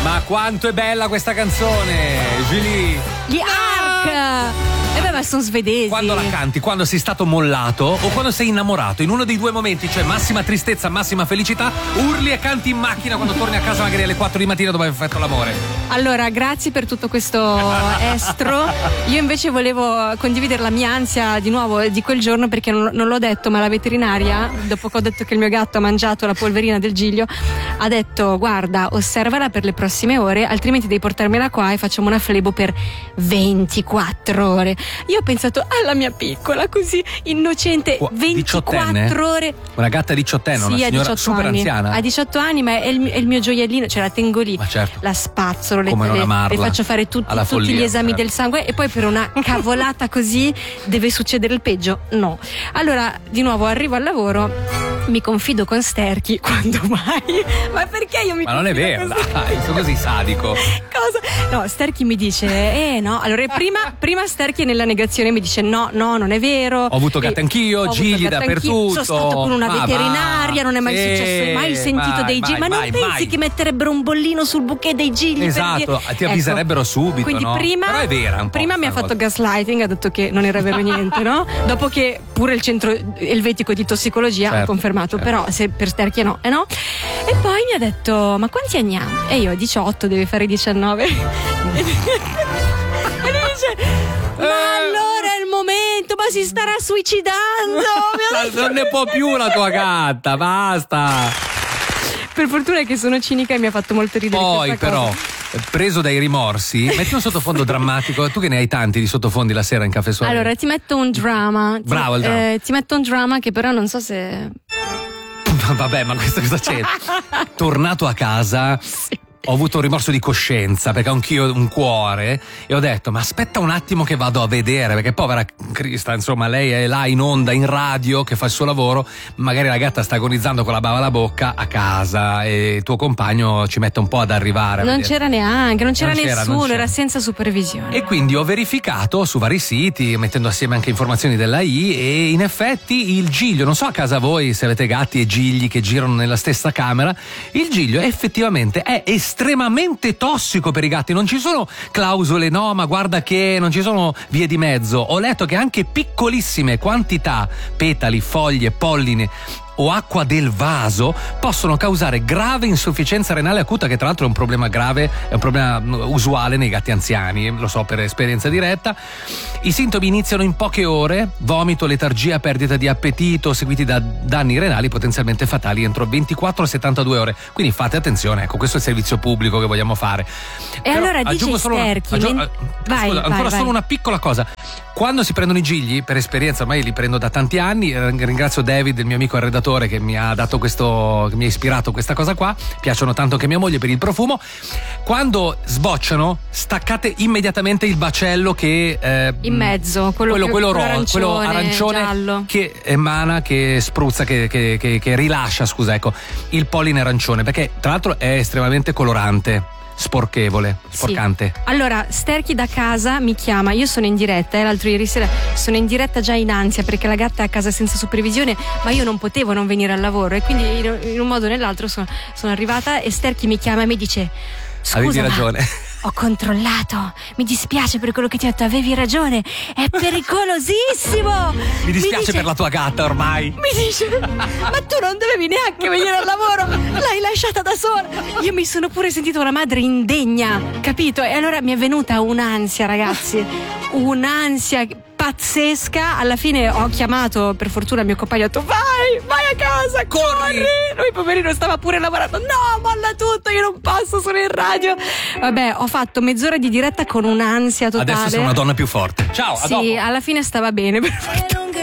Ma quanto è bella questa canzone, Julie! Gli Ark! E beh, ma sono svedesi. Quando la canti, quando sei stato mollato o quando sei innamorato, in uno dei due momenti, cioè massima tristezza, massima felicità, urli e canti in macchina quando torni a casa magari alle 4 di mattina dopo aver fatto l'amore. Allora, grazie per tutto questo estro. Io invece volevo condividere la mia ansia di nuovo di quel giorno, perché non l'ho detto, ma la veterinaria, dopo che ho detto che il mio gatto ha mangiato la polverina del Giglio, ha detto: guarda, osservala per le prossime ore, altrimenti devi portarmela qua e facciamo una flebo per 24 ore. Io ho pensato alla mia piccola, così innocente, 24 ore. Una gatta 18enne, sì, una signora 18 super anni. anziana. Ha 18 anni, ma è il mio gioiellino, cioè la tengo lì, ma certo, la spazzolo, le faccio fare tutti gli esami del sangue, e poi per una cavolata così deve succedere il peggio? No. Allora, di nuovo arrivo al lavoro, mi confido con Sterchi, quando mai? Ma perché io mi Ma non è vero, dai, sono così sadico. Cosa? No, Sterchi mi dice no. Allora prima Sterchi è nella negazione, mi dice no, non è vero. Ho avuto gatte anch'io, gigli dappertutto. Sono stato con una veterinaria, non è mai successo, mai sentito dei gigli. Ma non pensi che metterebbero un bollino sul bouquet dei gigli? Esatto, ti avviserebbero subito. Quindi no? prima, però è vera un po', prima mi ha fatto gaslighting, ha detto che non era vero niente, no? Dopo che pure il centro elvetico di tossicologia ha confermato, però se per Sterchi no, no. E poi mi ha detto: ma quanti anni ha? E io: 18, deve fare 19. E mi dice: ma allora è il momento, ma si starà suicidando. Non ne può più la tua gatta, basta. Per fortuna che sono cinica e mi ha fatto molto ridere. Poi però, preso dai rimorsi, metti un sottofondo drammatico. Tu che ne hai tanti di sottofondi la sera in Caffè Suore. Allora ti metto un drama. Bravo, il drama. Ti metto un drama che però non so se... Vabbè, ma questo cosa c'è? Tornato a casa, sì, ho avuto un rimorso di coscienza, perché anch'io ho un cuore, e ho detto: ma aspetta un attimo che vado a vedere, perché povera Crista, insomma, lei è là in onda, in radio, che fa il suo lavoro, magari la gatta sta agonizzando con la bava alla bocca a casa e il tuo compagno ci mette un po' ad arrivare. Non c'era neanche, non c'era nessuno, c'era. Era senza supervisione. E quindi ho verificato su vari siti, mettendo assieme anche informazioni della I, e in effetti il giglio, non so a casa voi se avete gatti e gigli che girano nella stessa camera, il giglio effettivamente è estremamente tossico per i gatti. Non ci sono clausole, no, ma guarda che non ci sono vie di mezzo. Ho letto che anche piccolissime quantità, petali, foglie, polline o acqua del vaso possono causare grave insufficienza renale acuta, che tra l'altro è un problema grave, è un problema usuale nei gatti anziani, lo so per esperienza diretta. I sintomi iniziano in poche ore: vomito, letargia, perdita di appetito, seguiti da danni renali potenzialmente fatali entro 24-72 ore. Quindi fate attenzione, ecco, questo è il servizio pubblico che vogliamo fare. E però allora dice Sterchi, vai. Solo una piccola cosa: quando si prendono i gigli, per esperienza ormai li prendo da tanti anni, ringrazio David, il mio amico arredatore, che mi ha dato questo, che mi ha ispirato questa cosa qua, piacciono tanto anche a mia moglie per il profumo. Quando sbocciano, staccate immediatamente il bacello che in mezzo, quello arancione giallo, che emana, che spruzza, che rilascia, scusa, ecco, il polline arancione, perché tra l'altro è estremamente colorante, sporcante. Sì. Allora Sterchi da casa mi chiama, io sono in diretta, l'altro ieri sera sono in diretta già in ansia perché la gatta è a casa senza supervisione, ma io non potevo non venire al lavoro, e quindi in un modo o nell'altro sono arrivata, e Sterchi mi chiama e mi dice: scusa, avevi ragione, ho controllato, mi dispiace per quello che ti ho detto, avevi ragione, è pericolosissimo. Mi dispiace per la tua gatta ormai. Mi dice: ma tu non dovevi neanche venire al lavoro, l'hai lasciata da sola. Io mi sono pure sentita una madre indegna, capito? E allora mi è venuta un'ansia, ragazzi, un'ansia pazzesca. Alla fine ho chiamato, per fortuna, il mio compagno, ho detto: vai a casa, corri. Lui poverino stava pure lavorando. No, molla tutto, io non posso, sono in radio. Vabbè, ho fatto mezz'ora di diretta con un'ansia totale. Adesso sei una donna più forte. Ciao, a dopo. Sì, alla fine stava bene, per fortuna.